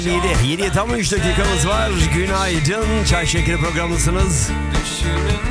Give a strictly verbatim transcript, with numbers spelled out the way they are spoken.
yedi, yediye tam üç dakikamız var. Günaydın. Çay Şekeri programındasınız.